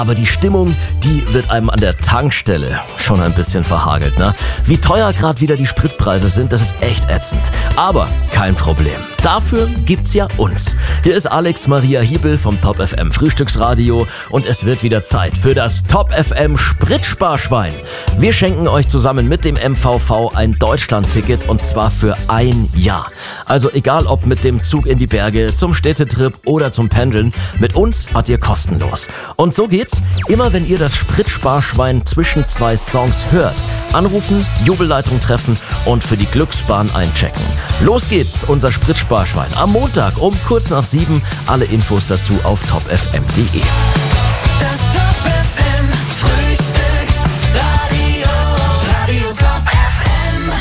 Aber die Stimmung, die wird einem an der Tankstelle schon ein bisschen verhagelt, ne? Wie teuer gerade wieder die Spritpreise sind, das ist echt ätzend. Aber kein Problem. Dafür gibt's ja uns. Hier ist Alex Maria Hiebel vom Top FM Frühstücksradio und es wird wieder Zeit für das Top FM Spritsparschwein. Wir schenken euch zusammen mit dem MVV ein Deutschland-Ticket und zwar für ein Jahr. Also egal ob mit dem Zug in die Berge, zum Städtetrip oder zum Pendeln, mit uns fahrt ihr kostenlos. Und so geht's immer, wenn ihr das Spritsparschwein zwischen zwei Songs hört. Anrufen, Jubelleitung treffen und für die Glücksbahn einchecken. Los geht's, unser Spritsparschwein. Am Montag um kurz nach 7. Alle Infos dazu auf topfm.de. Das Top FM Frühstücksradio, Radio Top FM.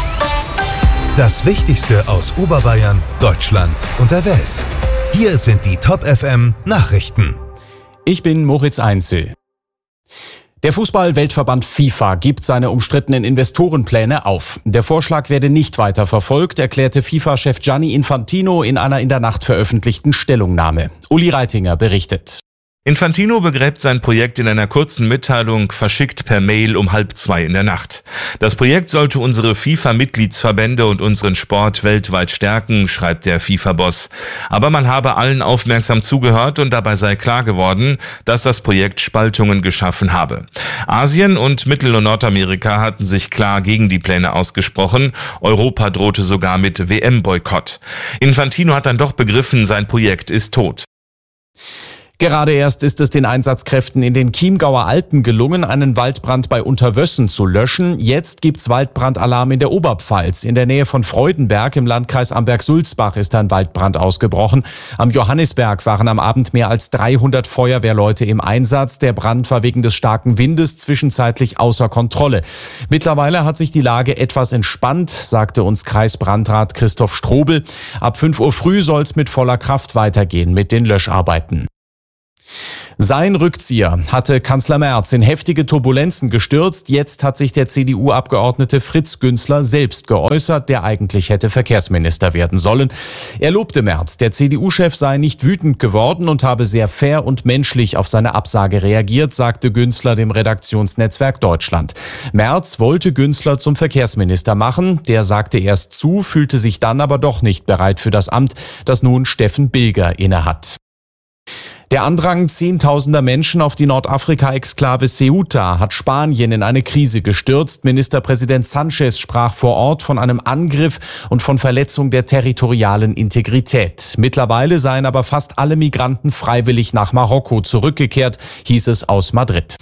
Das Wichtigste aus Oberbayern, Deutschland und der Welt. Hier sind die Top FM Nachrichten. Ich bin Moritz Einzel. Der Fußball-Weltverband FIFA gibt seine umstrittenen Investorenpläne auf. Der Vorschlag werde nicht weiter verfolgt, erklärte FIFA-Chef Gianni Infantino in einer in der Nacht veröffentlichten Stellungnahme. Uli Reitinger berichtet. Infantino begräbt sein Projekt in einer kurzen Mitteilung, verschickt per Mail um 1:30 in der Nacht. Das Projekt sollte unsere FIFA-Mitgliedsverbände und unseren Sport weltweit stärken, schreibt der FIFA-Boss. Aber man habe allen aufmerksam zugehört und dabei sei klar geworden, dass das Projekt Spaltungen geschaffen habe. Asien und Mittel- und Nordamerika hatten sich klar gegen die Pläne ausgesprochen. Europa drohte sogar mit WM-Boykott. Infantino hat dann doch begriffen, sein Projekt ist tot. Gerade erst ist es den Einsatzkräften in den Chiemgauer Alpen gelungen, einen Waldbrand bei Unterwössen zu löschen. Jetzt gibt's Waldbrandalarm in der Oberpfalz. In der Nähe von Freudenberg im Landkreis Amberg-Sulzbach ist ein Waldbrand ausgebrochen. Am Johannisberg waren am Abend mehr als 300 Feuerwehrleute im Einsatz. Der Brand war wegen des starken Windes zwischenzeitlich außer Kontrolle. Mittlerweile hat sich die Lage etwas entspannt, sagte uns Kreisbrandrat Christoph Strobel. Ab 5 Uhr früh soll's mit voller Kraft weitergehen mit den Löscharbeiten. Sein Rückzieher hatte Kanzler Merz in heftige Turbulenzen gestürzt. Jetzt hat sich der CDU-Abgeordnete Fritz Günzler selbst geäußert, der eigentlich hätte Verkehrsminister werden sollen. Er lobte Merz. Der CDU-Chef sei nicht wütend geworden und habe sehr fair und menschlich auf seine Absage reagiert, sagte Günzler dem Redaktionsnetzwerk Deutschland. Merz wollte Günzler zum Verkehrsminister machen. Der sagte erst zu, fühlte sich dann aber doch nicht bereit für das Amt, das nun Steffen Bilger innehat. Der Andrang zehntausender Menschen auf die Nordafrika-Exklave Ceuta hat Spanien in eine Krise gestürzt. Ministerpräsident Sanchez sprach vor Ort von einem Angriff und von Verletzung der territorialen Integrität. Mittlerweile seien aber fast alle Migranten freiwillig nach Marokko zurückgekehrt, hieß es aus Madrid.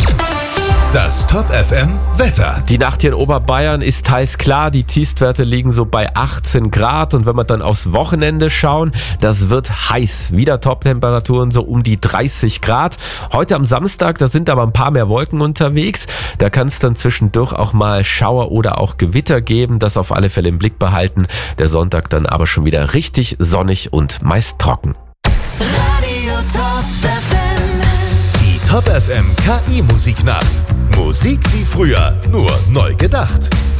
Das Top FM Wetter. Die Nacht hier in Oberbayern ist teils klar. Die Tiefstwerte liegen so bei 18 Grad. Und wenn wir dann aufs Wochenende schauen, das wird heiß. Wieder Top-Temperaturen so um die 30 Grad. Heute am Samstag, da sind aber ein paar mehr Wolken unterwegs. Da kann es dann zwischendurch auch mal Schauer oder auch Gewitter geben. Das auf alle Fälle im Blick behalten. Der Sonntag dann aber schon wieder richtig sonnig und meist trocken. Radio Top FM. Die Top FM KI Musiknacht. Musik wie früher, nur neu gedacht.